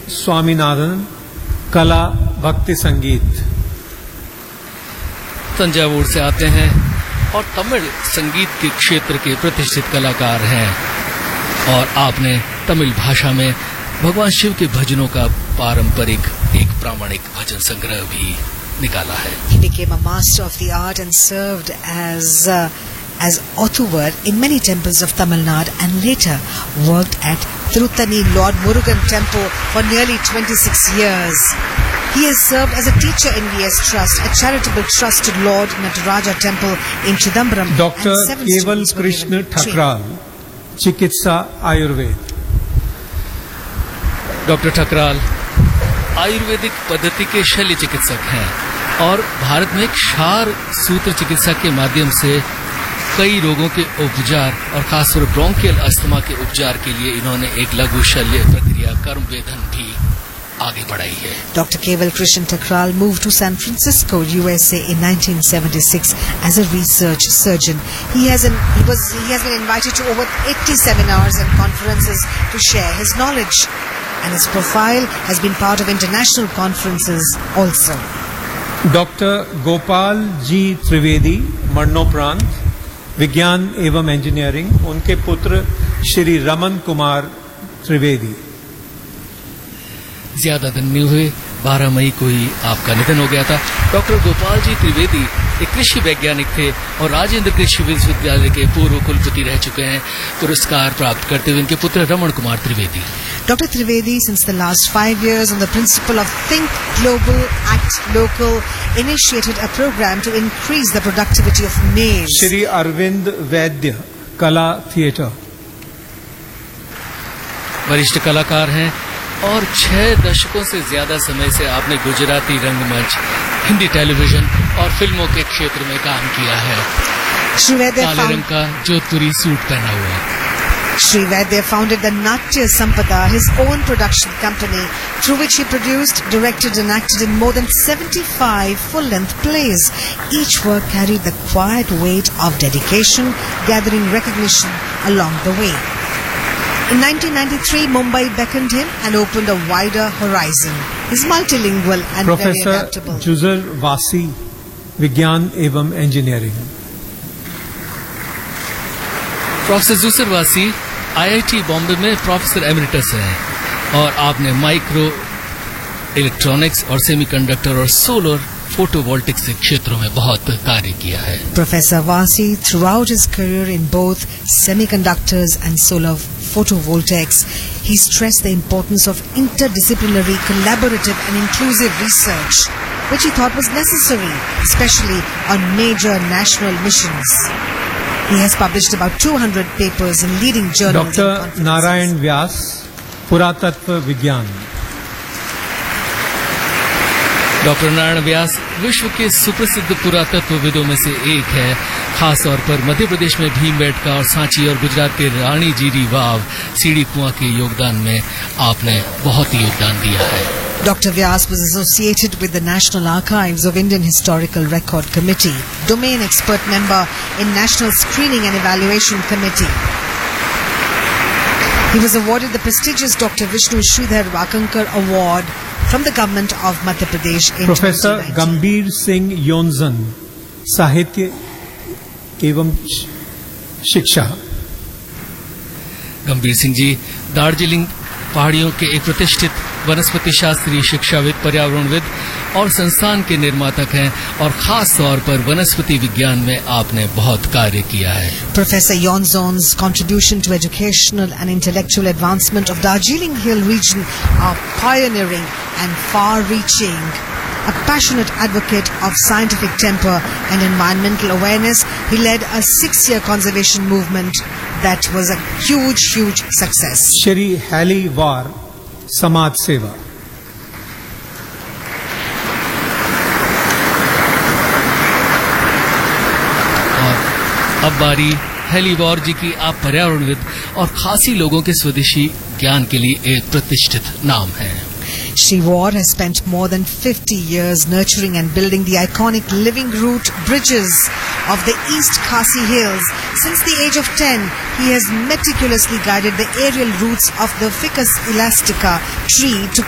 स्वामीनाथन, कला भक्ति संगीत। तंजावुर से आते हैं और तमिल संगीत के क्षेत्र के प्रतिष्ठित कलाकार हैं और आपने तमिल भाषा में भगवान शिव के भजनों का पारंपरिक एक प्रामाणिक भजन संग्रह भी निकाला है। He became a master of the art and served as Othuvar in many temples of Tamil Nadu and later worked at Thiruttani Lord Murugan Temple for nearly 26 years. He has served as a teacher in VS Trust, a charitable trust to Lord Nataraja Temple in Chidambaram. Dr. Keval Krishna Thakral, चिकित्सा Ayurveda. Doctor Thakral Ayurvedic पद्धति के शल्य चिकित्सक हैं और भारत में क्षार सूत्र चिकित्सा के माध्यम से कई रोगों के उपचार और खासकर ब्रोंकियल अस्थमा के उपचार के लिए इन्होंने एक लघु शल्य प्रक्रिया कर्मवेधन भी आगे बढ़ाई है। Dr. Keval Krishna Thakral moved to San Francisco, USA in 1976 as a research surgeon. He has been invited to over 80 seminars and conferences to share his knowledge, and his profile has been part of international conferences also. Dr. Gopal G. Trivedi, मरणोपरांत, विज्ञान एवं engineering, उनके पुत्र श्री रमन कुमार त्रिवेदी। ज्यादा दिन नहीं हुए 12 मई को ही आपका निधन हो गया था। डॉक्टर गोपाल जी त्रिवेदी एक कृषि वैज्ञानिक थे और राजेंद्र कृषि विश्वविद्यालय के पूर्व कुलपति रह चुके हैं। पुरस्कार प्राप्त करते हुए इनके पुत्र Raman Kumar Trivedi. Dr. Trivedi, since the last 5 years, on the principle of Think Global, Act Local, initiated a program to increase the productivity of maize. Shri Arvind वैद्य, कला थिएटर। वरिष्ठ कलाकार हैं और 6 दशकों से ज्यादा समय से आपने गुजराती रंगमंच, हिंदी टेलीविजन और फिल्मों के क्षेत्र में काम किया है। काले रंग का जोधपुरी सूट पहना हुआ है। Sri Vaidya founded the Natya Sampada, his own production company, through which he produced, directed and acted in more than 75 full-length plays. Each work carried the quiet weight of dedication, gathering recognition along the way. In 1993, Mumbai beckoned him and opened a wider horizon. He's multilingual and Professor very adaptable. जुजर वासी, विज्ञान एवं engineering. Professor जुसर वासी IIT Bombay में professor emeritus हैं और आपने micro electronics और semiconductor और सोलर फोटोवोल्टिक्स के क्षेत्रों में बहुत कार्य किया है। Professor Vasi, throughout his career in both semiconductors and solar photovoltaics, he stressed the importance of interdisciplinary, collaborative and inclusive research, which he thought was necessary, especially on major national missions. He has published about 200 papers in leading journals. Dr. Narayan Vyas, पुरातत्व विज्ञान। Doctor Narayan Vyas विश्व के सुप्रसिद्ध पुरातत्वविदों में से एक है। खास तौर पर मध्य प्रदेश में भीमबेटका और सांची और गुजरात के रानी जीरी वाव, सीढ़ी कुआं के योगदान में आपने बहुत ही योगदान दिया है। Dr. Vyas was associated with the National Archives of Indian Historical Record Committee, domain expert member in National Screening and Evaluation Committee. He was awarded the prestigious Dr. Vishnu Sridhar Vakankar Award from the government of Madhya Pradesh in Professor 2019. गंभीर सिंह योंजन, साहित्य एवं शिक्षा। गंभीर सिंह जी दार्जिलिंग पहाड़ियों के एक प्रतिष्ठित वनस्पति शास्त्री, शिक्षाविद, पर्यावरणविद और संस्थान के निर्मातक हैं और खास तौर पर वनस्पति विज्ञान में आपने बहुत कार्य किया है। Professor Yonzon's contribution to educational and intellectual advancement of Darjeeling Hill region are pioneering and far-reaching. A passionate advocate of scientific temper and environmental awareness, he led a 6-year conservation movement that was a huge success. Shri heli वार, समाज सेवा। और अब बारी heli वार जी की। आप पर्यावरणविद और खासी लोगों के स्वदेशी ज्ञान के लिए एक प्रतिष्ठित नाम है। Shri War has spent more than 50 years nurturing and building the iconic living root bridges of the East Khasi Hills. Since the age of 10, he has meticulously guided the aerial roots of the Ficus elastica tree to